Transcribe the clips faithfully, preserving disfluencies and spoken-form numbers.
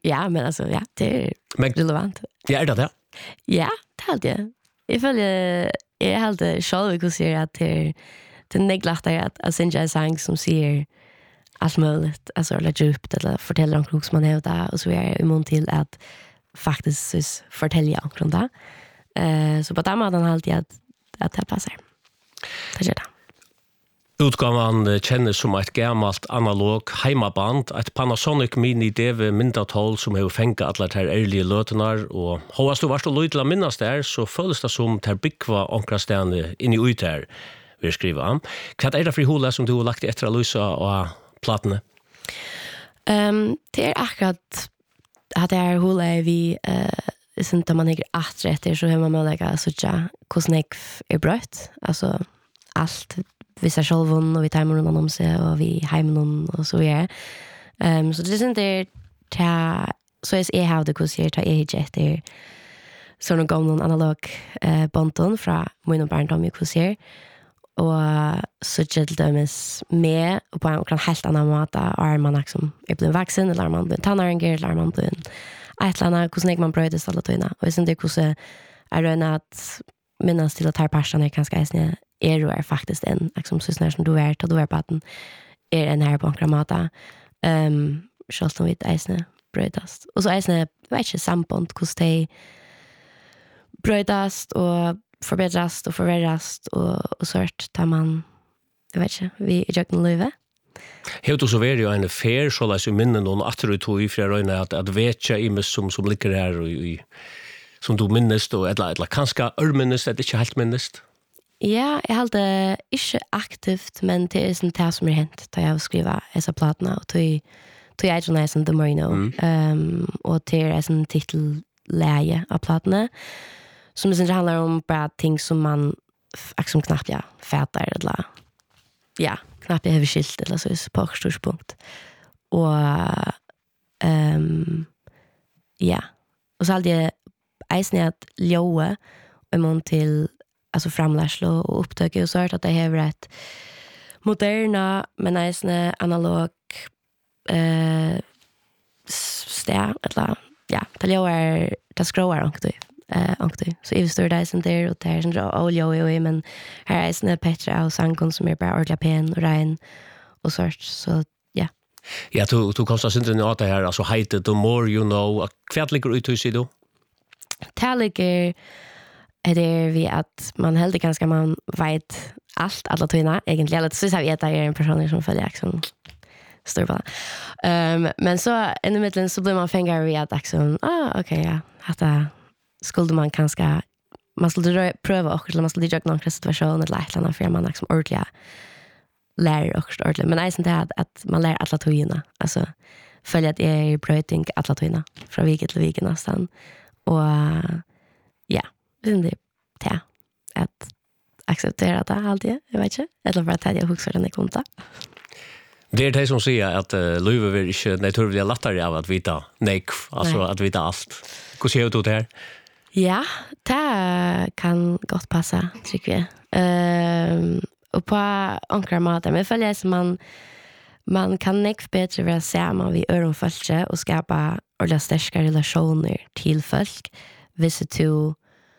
Ja, men alltså, ja, det är Men, relevant. Ja, är det det? Ja, det är det. Jag följer, jag är helt själv att säga att det är det neglattar att att synja en sång som säger allt möjligt, alltså eller djupt eller fortäller om något som man har där och så är jag immun till att faktiskt fortälja om det. Eh så på den måten alltid att att det passar. Det gör det. Utgavan kjennes som et gammalt analog heimaband, et Panasonic Mini D V myndatol som har fengt alle ter ærlige løtenar, og håast du varst og lyd til å minnes der, så føles det som ter byggva omkrastene inni ut her, vil skriva. Hva er det for hula som du har lagt etter å lysa og platene? Um, det er akkurat at det er hula vi uh, sånn at man ikke atre etter, så har man mulighet å sutja hvordan jeg er brøtt, altså alt vi ser självon och vi tar med någon om sig och vi hemma någon och så vidare. Ehm så det är inte ta så är jag har det kurser ta jag efter så någon gammal analog eh bonton från min barndom i kurser och så gentlemis med och på en helt annan måte är man liksom är blivit vuxen eller man blir tonåringar eller man blir ett landa hur snägg man brödes alla tuna och sen det hur är det att minnas till att ta passion är ganska snä är du är faktiskt en liksom så snart som du är då är på den är en här på gramata ehm så som vi isne brödast och så isne vet inte samband hur det brödast och förbättras och förvärras och och sort tar man jag vet inte vi jag kan leva. Helt så var det en fair så läs i minnen någon attribut i flera öarna att att vetja i som som ligger här och i som du minnes då eller eller kanske örminnes det inte helt minnes. Ja, jeg halte ikke aktivt, men det er sånn det som er hent da jeg skriver disse platene, og tog jeg ikke noe sånn The Marino, mm. um, og det er sånn titelläge av platene, som det handler om bare ting som man som knappt ja, fæter, eller ja, knappt jeg har skilt, eller så på størspunkt. Og um, ja, og så halte jeg eisen at ljøe og mån til alltså framlärslo och upptäcka och så att det har rätt moderna men nästan analog eh stä eller ja det är det scroller också eh också så i står det sen där och där sen oh jo jo men här är snä Petra och Sankon som är bara ordla pen och rein och så så ja ja du du kostar inte nu att det här alltså heter the more you know kvartliger ut hur ser du Taliger är det vi att man helt ganska man vet allt alla tyna egentligen eller så så vet jag är en person som följer liksom står på. Ehm men så i mitten så blir man fängare vi att liksom ah okej okay, ja att skulle man kanske man skulle pröva och eller man skulle göra någon situation eller ett annat för man liksom ordentligt lär och ordentligt men inte det att man lär alla tyna alltså följa att är bröting alla tyna från vilket till vilken nästan och ja det är att acceptera det alltid, jag vet inte. Eller bara att jag huxar den i konta. Det är det som säger att uh, Löve vill inte naturligt lättare av att vita nej, alltså att vita allt. Hur ser du det här? Ja, det kan gott passa, tycker jag. Ehm och på ankra maten, men följer som man man kan nekv bättre vara samman vid öronfölje och skapa ordentligt starka relationer till folk. Hvis du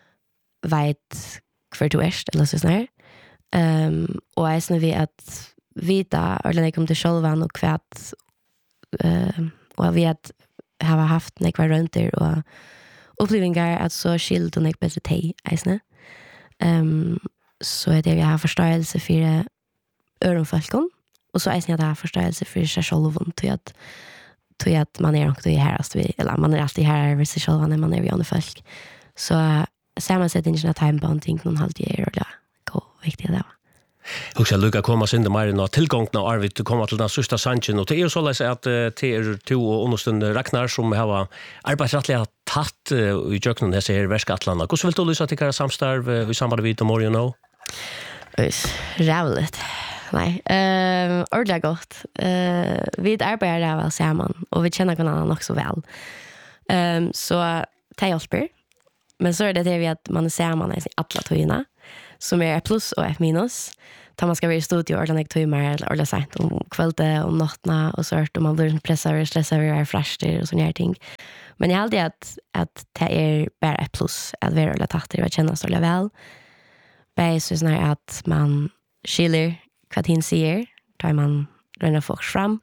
vet hver du er, eller så snart. Um, og jeg synes vi at vita, eller jeg kom til sjølven og kvært, uh, og vi at jeg har haft nekvar runter og opplevingar at så skilt og nekvar bedre teg, jeg synes. Um, så er det vi har forståelse for ørenfolken, og så er det at jeg har forståelse for seg sjølven, til at till att man är också i härast vi eller man är alltid här över sig själv när man är vid andra folk. Så samma sätt inte time bonding någon halv år eller gå viktigt det. Hur ska Luca komma sin det mer nå tillgång när Arvid du kommer till den sista sanchen och det är ju så läs att det är två och understund Ragnar som har arbetsrättliga tatt i jöknen här ser Västgatland. Hur vill du lysa till kara samstarv i samband med Tomorrow you know? Ös rävligt. Nej, ehm ordentligt gott. Eh vi arbetar där väl samman och vi känner varandra också väl. Ehm så ta hjälper. Men så är det det vi att man är samman i alla tyna som är plus och ett minus. tar man ska vara i studio och ordentligt timmar eller ordentligt sent om kvällen och nattna och sånt och man blir pressad och stressad och är fräschter och såna här ting. Men jag har alltid att, att det är bara ett plus att vara ordentligt tattig och känna så väl. Bara så snarare att man skiljer vad hin säger, tar man röna folk fram.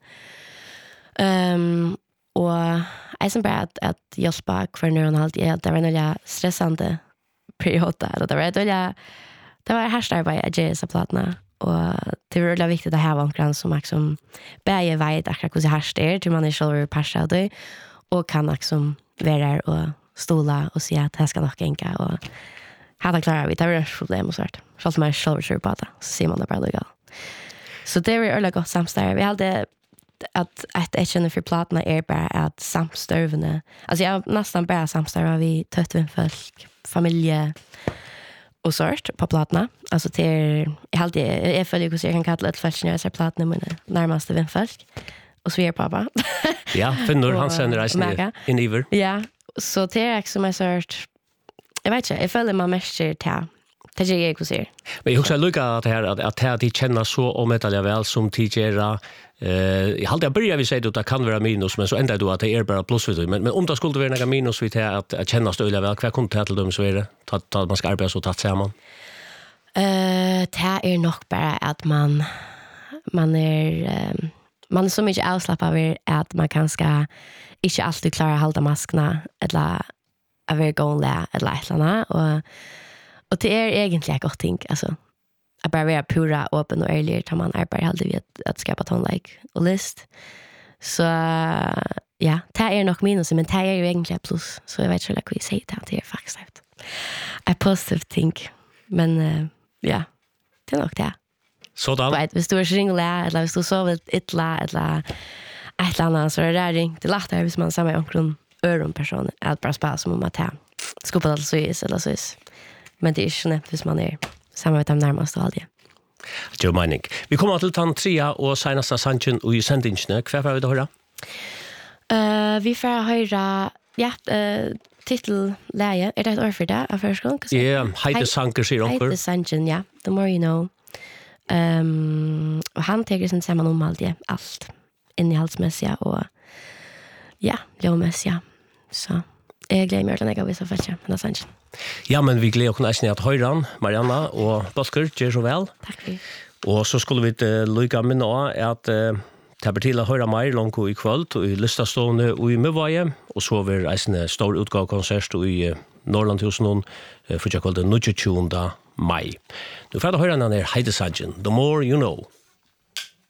Um, och jag som bara att, att hjälpa kvar nu och allt är att det var några stressande perioder. Det var det det var hashtag att göra så plattorna och det var väldigt viktigt att ha någon som liksom bäge vet akkurat hur det härst är till man är själv passad det och kan liksom vara där och stola och säga att det ska nog enka och hade klarat vi det var ett problem och sånt. Så att man själv tror på det så ser man det bara legal. Så det var väldigt gott samstär. Vi hade att att jag känner för plattorna är bara att samstövna. Alltså jag nästan bara samstör vi tötven folk, familje och sort på plattorna. Alltså till jag alltid jag följer hur jag kan kalla ett fälts när jag ser plattorna med närmaste vänfolk. Och så är pappa. Ja, Finnur han sänder resten in iver. Ja, så det är också som sort. Jag vet inte, jag följer man mest till det är jag också ser. Men jag också lycka att här att att här de känner så om det alla väl som tidigare. Eh, jag hade börjat vi säga att det kan vara minus men så ända då att det är bara plus för det. Men men om det skulle vara några minus vid det att att känna stöd väl kvar kontra till dem så är det att att man ska arbeta så tätt samman. Eh, det är nog bara att man man är um, man är så mycket avslappnad över att man kanske inte alltid klarar att hålla maskerna eller att vara gångliga eller ett eller annat och och det är egentligen ett gott ting alltså att bara vara pura öppen och ärlig tar man arbetar alltid vid att, att skapa tonlike och list så ja, det är nog minus men det är ju egentligen plus så jag vet inte hur jag säger det det är faktiskt ett positivt ting men uh, ja, det är nog det sådan. But hvis du er ringla eller hvis du sover itla eller ett annat så är det ring det lättare hvis man samma omkring öron person att bara spela som om att ha skopa det så is eller så is. Men det är inte nätt hvis man är samma med dem närmast och allt det. Joe Mining. Vi kommer till tant trea och senaste sanchen och i sendingen. Kvar får vi det höra? Uh, vi får höra ja, uh, titelläge. Är det ett år för det av förskolan? Ja, Heide Sanker säger onkel. Heide Sanchen, ja. The more you know. Um, och han tänker sen samman om allt, ja, allt. Innehållsmässiga och ja, lovmässiga. Så jag glömmer att jag gav vissa fältja. Men det är ja, men vi gleder oss nästan att höra Marianna och Bosker, gör så väl. Tack för det. Och så skulle vi uh, lycka med nå att uh, det blir till att höra mer långt i kväll och i Lystastående och i Møvaje. Och så har vi en stor utgavkonsert i uh, Norrlandhusen uh, för jag kallar det tjugosjunde maj. Nu får jag höra den här Heide Sanchen, The More You Know.